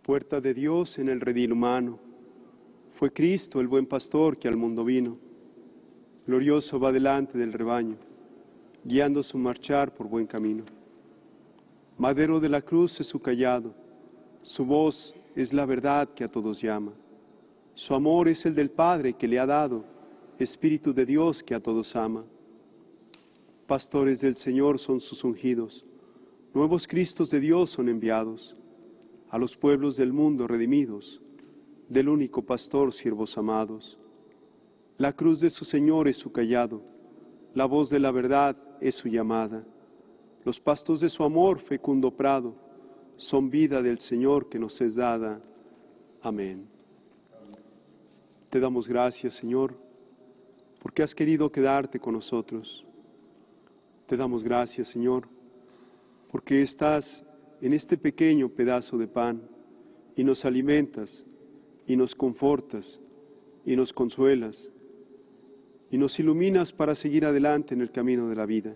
Puerta de Dios en el redil humano, fue Cristo el buen pastor que al mundo vino. Glorioso va delante del rebaño, guiando su marchar por buen camino. Madero de la cruz es su cayado, su voz es la verdad que a todos llama. Su amor es el del Padre que le ha dado, Espíritu de Dios que a todos ama. Pastores del Señor son sus ungidos, nuevos Cristos de Dios son enviados, a los pueblos del mundo redimidos, del único pastor siervos amados. La cruz de su Señor es su cayado, la voz de la verdad es su llamada. Los pastos de su amor, fecundo prado, son vida del Señor que nos es dada. Amén. Te damos gracias, Señor, porque has querido quedarte con nosotros. Te damos gracias, Señor, porque estás en este pequeño pedazo de pan y nos alimentas y nos confortas y nos consuelas y nos iluminas para seguir adelante en el camino de la vida.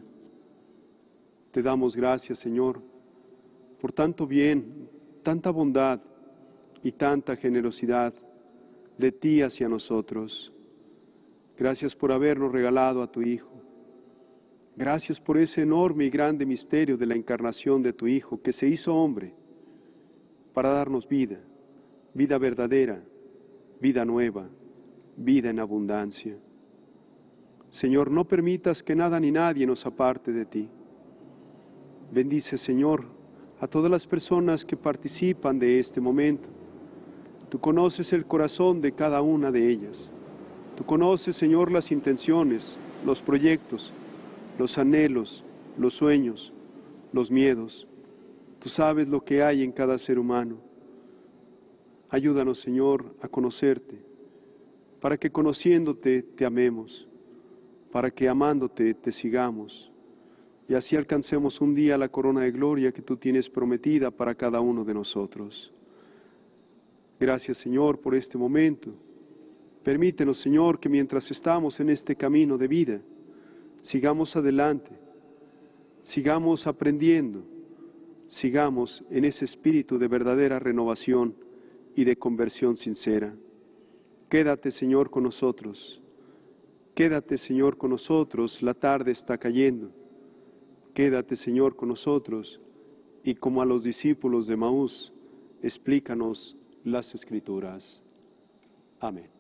Te damos gracias, Señor, por tanto bien, tanta bondad y tanta generosidad de ti hacia nosotros. Gracias por habernos regalado a tu Hijo. Gracias por ese enorme y grande misterio de la encarnación de tu Hijo, que se hizo hombre para darnos vida, vida verdadera, vida nueva, vida en abundancia. Señor, no permitas que nada ni nadie nos aparte de ti. Bendice, Señor, a todas las personas que participan de este momento. Tú conoces el corazón de cada una de ellas. Tú conoces, Señor, las intenciones, los proyectos, los anhelos, los sueños, los miedos. Tú sabes lo que hay en cada ser humano. Ayúdanos, Señor, a conocerte, para que conociéndote te amemos, para que amándote te sigamos, y así alcancemos un día la corona de gloria que tú tienes prometida para cada uno de nosotros. Gracias, Señor, por este momento. Permítenos, Señor, que mientras estamos en este camino de vida, sigamos adelante, sigamos aprendiendo, sigamos en ese espíritu de verdadera renovación y de conversión sincera. Quédate, Señor, con nosotros. Quédate, Señor, con nosotros. La tarde está cayendo. Quédate, Señor, con nosotros. Y como a los discípulos de Maús, explícanos las Escrituras. Amén.